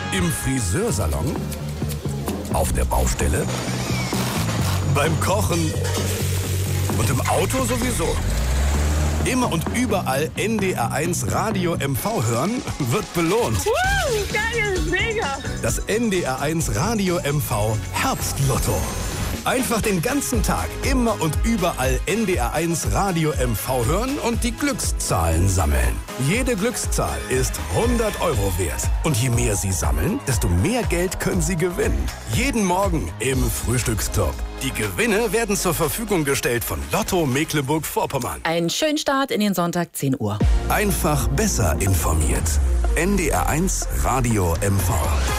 Im Friseursalon? Auf der Baustelle? Beim Kochen? Und im Auto sowieso. Immer und überall NDR1 Radio MV hören wird belohnt. Geil, mega! Das NDR1 Radio MV Herbstlotto. Einfach den ganzen Tag immer und überall NDR1 Radio MV hören und die Glückszahlen sammeln. Jede Glückszahl ist 100 € wert. Und je mehr Sie sammeln, desto mehr Geld können Sie gewinnen. Jeden Morgen im Frühstücksclub. Die Gewinne werden zur Verfügung gestellt von Lotto Mecklenburg-Vorpommern. Einen schönen Start in den Sonntag, 10 Uhr. Einfach besser informiert. NDR1 Radio MV.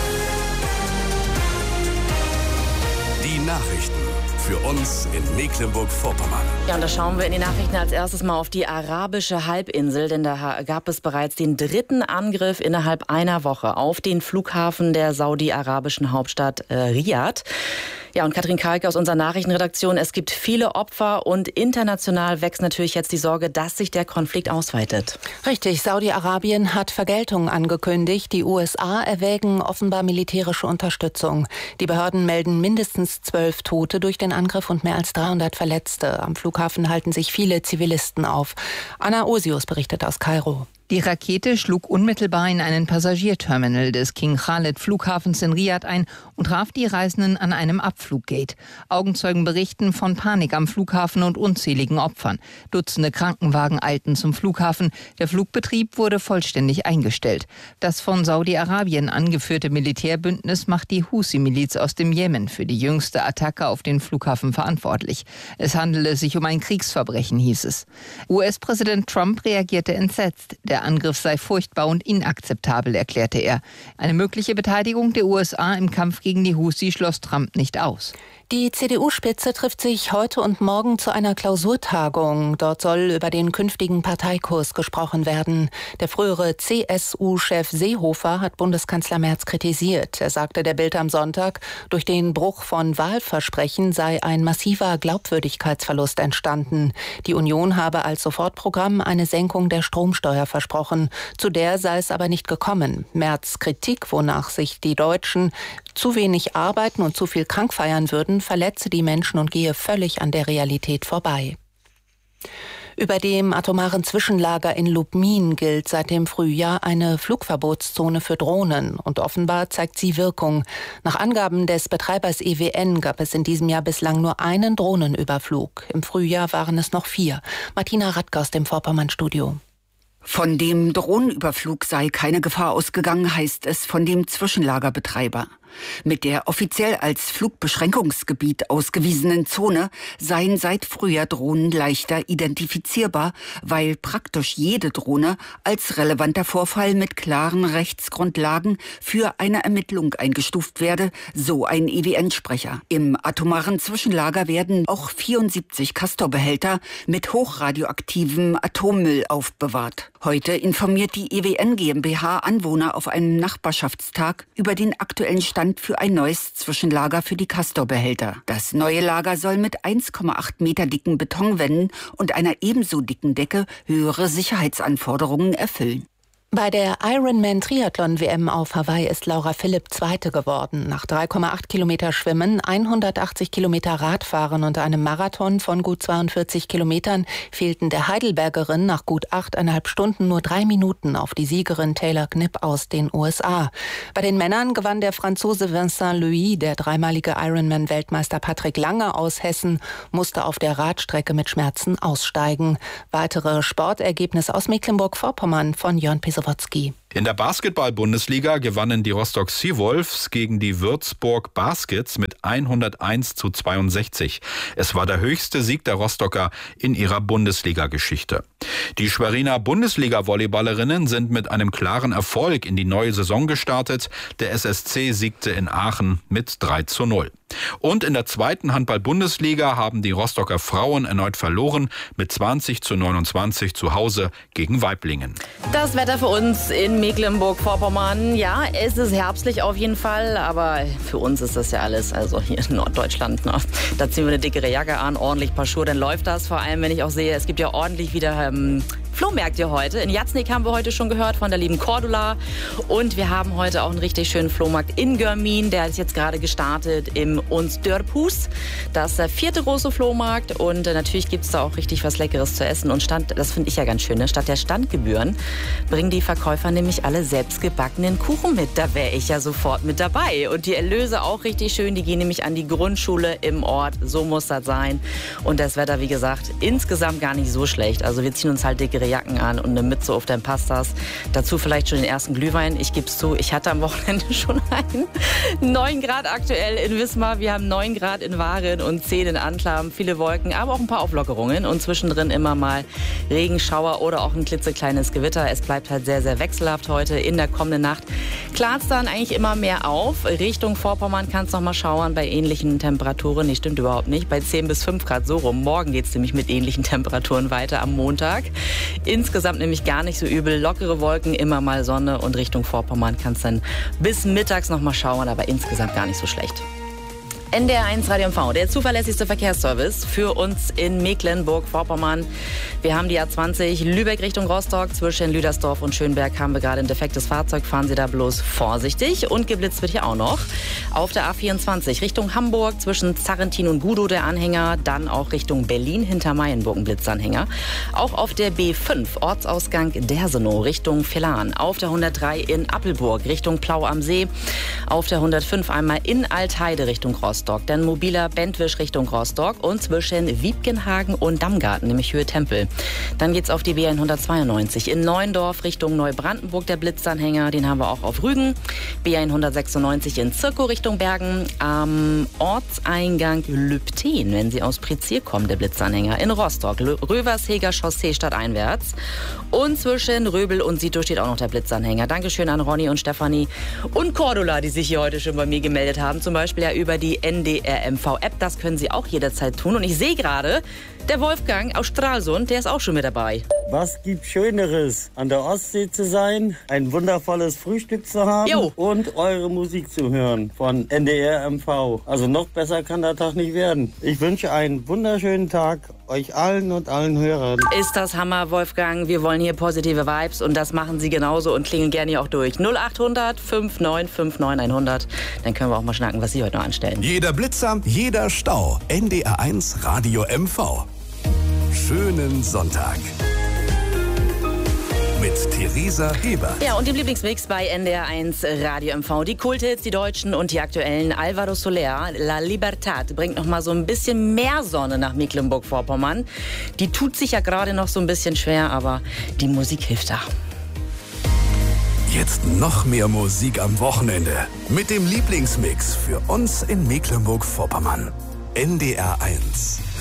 Die Nachrichten für uns in Mecklenburg-Vorpommern. Ja, und da schauen wir in die Nachrichten als erstes mal auf die arabische Halbinsel, denn da gab es bereits den 3. Angriff innerhalb einer Woche auf den Flughafen der saudi-arabischen Hauptstadt Riyadh. Ja, und Katrin Kalke aus unserer Nachrichtenredaktion, es gibt viele Opfer und international wächst natürlich jetzt die Sorge, dass sich der Konflikt ausweitet. Richtig, Saudi-Arabien hat Vergeltung angekündigt. Die USA erwägen offenbar militärische Unterstützung. Die Behörden melden mindestens 12 Tote durch den Angriff und mehr als 300 Verletzte. Am Flughafen halten sich viele Zivilisten auf. Anna Osius berichtet aus Kairo. Die Rakete schlug unmittelbar in einen Passagierterminal des King Khalid Flughafens in Riyadh ein und traf die Reisenden an einem Abfluggate. Augenzeugen berichten von Panik am Flughafen und unzähligen Opfern. Dutzende Krankenwagen eilten zum Flughafen. Der Flugbetrieb wurde vollständig eingestellt. Das von Saudi-Arabien angeführte Militärbündnis macht die Husi-Miliz aus dem Jemen für die jüngste Attacke auf den Flughafen verantwortlich. Es handele sich um ein Kriegsverbrechen, hieß es. US-Präsident Trump reagierte entsetzt. Der Angriff sei furchtbar und inakzeptabel, erklärte er. Eine mögliche Beteiligung der USA im Kampf gegen die Husi schloss Trump nicht aus. Die CDU-Spitze trifft sich heute und morgen zu einer Klausurtagung. Dort soll über den künftigen Parteikurs gesprochen werden. Der frühere CSU-Chef Seehofer hat Bundeskanzler Merz kritisiert. Er sagte der Bild am Sonntag, durch den Bruch von Wahlversprechen sei ein massiver Glaubwürdigkeitsverlust entstanden. Die Union habe als Sofortprogramm eine Senkung der Stromsteuer versprochen. Zu der sei es aber nicht gekommen. Merz' Kritik, wonach sich die Deutschen zu wenig arbeiten und zu viel krank feiern würden, verletze die Menschen und gehe völlig an der Realität vorbei. Über dem atomaren Zwischenlager in Lubmin gilt seit dem Frühjahr eine Flugverbotszone für Drohnen. Und offenbar zeigt sie Wirkung. Nach Angaben des Betreibers EWN gab es in diesem Jahr bislang nur einen Drohnenüberflug. Im Frühjahr waren es noch 4. Martina Radke aus dem Vorpommern-Studio. Von dem Drohnenüberflug sei keine Gefahr ausgegangen, heißt es von dem Zwischenlagerbetreiber. Mit der offiziell als Flugbeschränkungsgebiet ausgewiesenen Zone seien seit Frühjahr Drohnen leichter identifizierbar, weil praktisch jede Drohne als relevanter Vorfall mit klaren Rechtsgrundlagen für eine Ermittlung eingestuft werde, so ein EWN-Sprecher. Im atomaren Zwischenlager werden auch 74 Castor-Behälter mit hochradioaktivem Atommüll aufbewahrt. Heute informiert die EWN GmbH Anwohner auf einem Nachbarschaftstag über den aktuellen Stand für ein neues Zwischenlager für die Castor-Behälter. Das neue Lager soll mit 1,8 Meter dicken Betonwänden und einer ebenso dicken Decke höhere Sicherheitsanforderungen erfüllen. Bei der Ironman-Triathlon-WM auf Hawaii ist Laura Philipp Zweite geworden. Nach 3,8 Kilometer Schwimmen, 180 Kilometer Radfahren und einem Marathon von gut 42 Kilometern fehlten der Heidelbergerin nach gut 8,5 Stunden nur 3 Minuten auf die Siegerin Taylor Knipp aus den USA. Bei den Männern gewann der Franzose Vincent Louis, der dreimalige Ironman-Weltmeister Patrick Lange aus Hessen musste auf der Radstrecke mit Schmerzen aussteigen. Weitere Sportergebnisse aus Mecklenburg-Vorpommern von Jörn Pesowotzki. In der Basketball-Bundesliga gewannen die Rostock Seawolves gegen die Würzburg Baskets mit 101:62. Es war der höchste Sieg der Rostocker in ihrer Bundesliga-Geschichte. Die Schweriner Bundesliga-Volleyballerinnen sind mit einem klaren Erfolg in die neue Saison gestartet. Der SSC siegte in Aachen mit 3:0. Und in der zweiten Handball-Bundesliga haben die Rostocker Frauen erneut verloren mit 20:29 zu Hause gegen Waiblingen. Das Wetter für uns in Mecklenburg-Vorpommern. Ja, es ist herbstlich auf jeden Fall, aber für uns ist das ja alles, also hier in Norddeutschland. Ne? Da ziehen wir eine dickere Jacke an, ordentlich Paar Schuhe, dann läuft das. Vor allem, wenn ich auch sehe, es gibt ja ordentlich wieder Flohmärkte heute. In Jatznik haben wir heute schon gehört von der lieben Cordula. Und wir haben heute auch einen richtig schönen Flohmarkt in Görmin. Der ist jetzt gerade gestartet im Ons-Dörphus. Das ist der 4. große Flohmarkt. Und natürlich gibt es da auch richtig was Leckeres zu essen. Und das finde ich ja ganz schön, ne? Statt der Standgebühren bringen die Verkäufer nämlich alle selbstgebackenen Kuchen mit. Da wäre ich ja sofort mit dabei. Und die Erlöse auch richtig schön. Die gehen nämlich an die Grundschule im Ort. So muss das sein. Und das Wetter, wie gesagt, insgesamt gar nicht so schlecht. Also wir ziehen uns halt dickere Jacken an und eine Mütze, auf dann passt das. Dazu vielleicht schon den ersten Glühwein. Ich gebe es zu, ich hatte am Wochenende schon einen. 9 Grad aktuell in Wismar. Wir haben 9 Grad in Waren und 10 in Antlam. Viele Wolken, aber auch ein paar Auflockerungen. Und zwischendrin immer mal Regenschauer oder auch ein klitzekleines Gewitter. Es bleibt halt sehr, sehr wechselhaft heute. In der kommenden Nacht klart es dann eigentlich immer mehr auf. Richtung Vorpommern kann es noch mal schauern bei ähnlichen Temperaturen. Nee, stimmt überhaupt nicht. Bei 10 bis 5 Grad so rum. Morgen geht es nämlich mit ähnlichen Temperaturen weiter am Montag. Insgesamt nämlich gar nicht so übel. Lockere Wolken, immer mal Sonne und Richtung Vorpommern kann es dann bis mittags noch mal schauern, aber insgesamt gar nicht so schlecht. NDR 1 Radio MV, der zuverlässigste Verkehrsservice für uns in Mecklenburg-Vorpommern. Wir haben die A20 Lübeck Richtung Rostock. Zwischen Lüdersdorf und Schönberg haben wir gerade ein defektes Fahrzeug. Fahren Sie da bloß vorsichtig. Und geblitzt wird hier auch noch. Auf der A24 Richtung Hamburg zwischen Zarrentin und Gudow der Anhänger. Dann auch Richtung Berlin hinter Mayenburg ein Blitzanhänger. Auch auf der B5 Ortsausgang Dersenow Richtung Villahn. Auf der 103 in Appelburg Richtung Plau am See. Auf der 105 einmal in Altheide Richtung Rostock. Dann mobiler Bentwisch Richtung Rostock und zwischen Wiebkenhagen und Dammgarten, nämlich Höhe Tempel. Dann geht's auf die B192 in Neuendorf Richtung Neubrandenburg, der Blitzanhänger, den haben wir auch auf Rügen. B196 in Zirkow Richtung Bergen. Am Ortseingang Lübten, wenn Sie aus Prizier kommen, der Blitzanhänger. In Rostock, Röversheger Chaussee stadteinwärts. Und zwischen Röbel und Sito steht auch noch der Blitzanhänger. Dankeschön an Ronny und Stefanie und Cordula, die sich hier heute schon bei mir gemeldet haben. Zum Beispiel ja über die NDR MV-App. Das können Sie auch jederzeit tun. Und ich sehe gerade, der Wolfgang aus Stralsund, der ist auch schon mit dabei. Was gibt Schöneres, an der Ostsee zu sein, ein wundervolles Frühstück zu haben und eure Musik zu hören von NDR MV. Also noch besser kann der Tag nicht werden. Ich wünsche einen wunderschönen Tag euch allen und allen Hörern. Ist das Hammer, Wolfgang. Wir wollen hier positive Vibes und das machen Sie genauso und klingeln gerne hier auch durch. 0800 5959 100. Dann können wir auch mal schnacken, was Sie heute noch anstellen. Jeder Blitzer, jeder Stau. NDR 1 Radio MV. Schönen Sonntag. Mit Theresa Hebert. Ja, und dem Lieblingsmix bei NDR 1 Radio MV. Die Kulthits, die deutschen und die aktuellen. Alvaro Soler, La Libertad, bringt noch mal so ein bisschen mehr Sonne nach Mecklenburg-Vorpommern. Die tut sich ja gerade noch so ein bisschen schwer, aber die Musik hilft da. Jetzt noch mehr Musik am Wochenende. Mit dem Lieblingsmix für uns in Mecklenburg-Vorpommern. NDR 1.